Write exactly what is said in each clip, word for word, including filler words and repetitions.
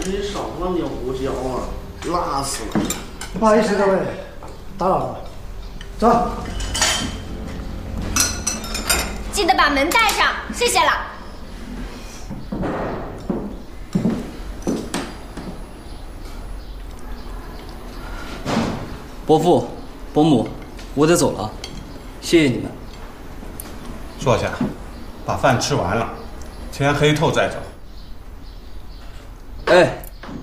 这上房间呼叫啊，辣死了！ 不好意思，各位，打扰了。走。 记得把门带上，谢谢了。 伯父、伯母，我得走了，谢谢你们。 坐下，把饭吃完了，天黑透再走。 哎。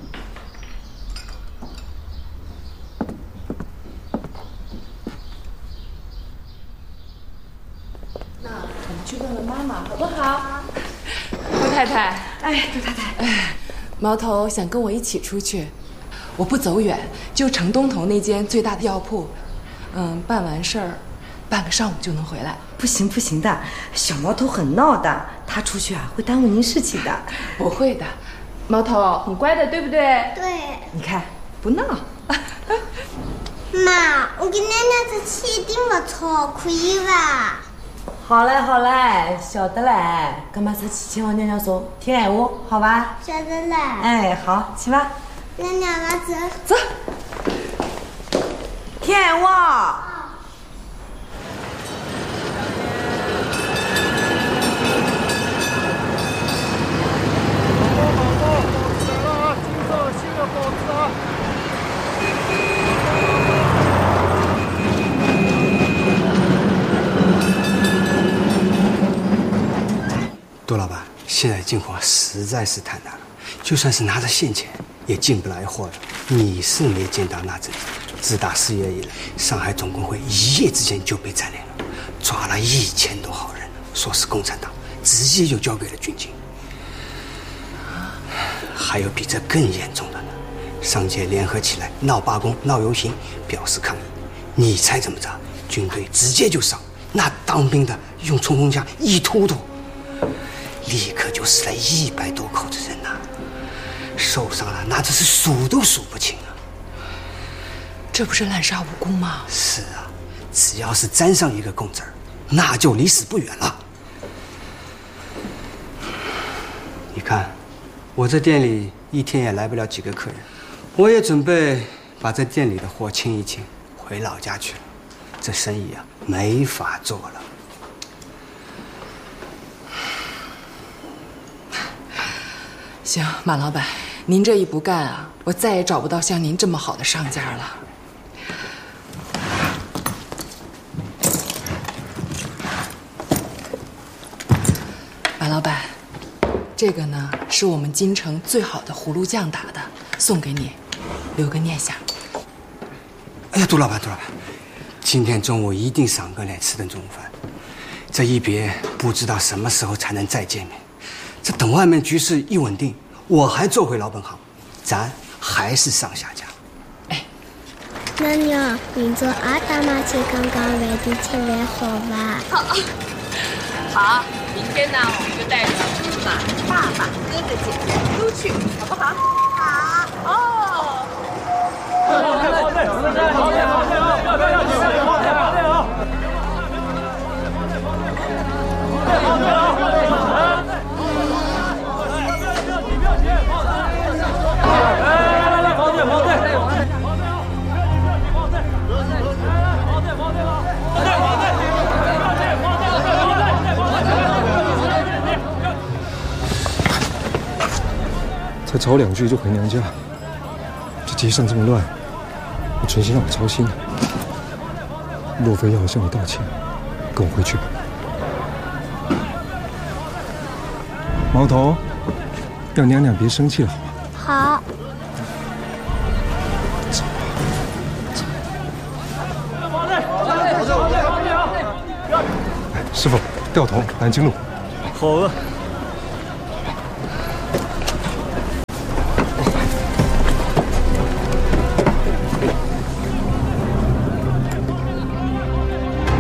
那我们去问问妈妈好不好？杜太太， 哎，杜太太， 哎，毛头想跟我一起出去，我不走远，就城东头那间最大的药铺，嗯，办完事儿，半个上午就能回来。 不行不行的，小毛头很闹的，他出去啊会耽误您事情的。 不会的，毛头很乖的，对不对？ 对。 你看，不闹。 妈，我跟娘娘在起定了错，可以吧？ 好嘞好嘞，晓得嘞。干嘛是去请我娘娘说听闲话，好吧？ 晓得嘞。 哎，好，去吧。 娘娘，那走。 走。听闲话。 杜老板，现在境况实在是太难了，就算是拿着现钱，也进不来货了。你是没见到那阵子，自打四月以来，上海总工会一夜之间就被占领了，抓了一千多号人，说是共产党，直接就交给了军警。还有比这更严重的呢，上街联合起来闹罢工、闹游行，表示抗议。你猜怎么着？军队直接就上，那当兵的用冲锋枪一突突。立刻就死了一百多口子人呐、啊，受伤了那只是数都数不清啊！ 这不是滥杀无辜吗？ 是啊，只要是沾上一个共字儿，那就离死不远了。你看，我这店里一天也来不了几个客人，我也准备把这店里的货清一清，回老家去了。这生意啊，没法做了。 行，马老板，您这一不干啊，我再也找不到像您这么好的上家了。马老板，这个呢是我们京城最好的葫芦酱打的，送给你，留个念想。 哎呀，杜老板，杜老板，今天中午一定赏个脸吃顿中午饭。这一别，不知道什么时候才能再见面。这等外面局势一稳定，我还做回老本行，咱还是上下家。 哎，娘娘，明早阿大妈去刚刚外地吃饭好吧？ 好，好，明天呢，我们就带着叔叔、爸爸、哥哥、姐姐都去，好不好？ 好。 哦。 才吵两句就回娘家，这街上这么乱，我存心让我操心的。若非要我向你道歉，跟我回去吧。毛头，让娘娘别生气了，好吗？ 好。 走吧，走。哎，师傅，掉头南京路。 好了。